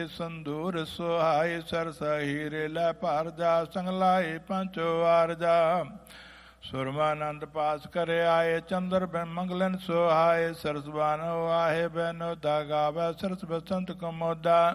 ਸੰਦੂਰ ਸੁਹਾਈ ਸਰਸ ਹੀਰੇ ਲੈ ਭਾਰ ਜਾ ਸੰਗ ਲਾਈ ਪੰਚੋ ਵਾਰ ਜਾ ਸੁਰਮਾਨੰਦ ਪਾਸ ਕਰੇ ਆਏ ਚੰਦਰ ਬੈ ਮੰਗਲਨ ਸੁਹਾਏ ਸਰਸ ਬਾਨੋ ਆਹੇ ਬੈਨੋ ਦਾ ਗਾਵੇ ਸਰਸ ਬਸੰਤ ਕਮੋਦਾ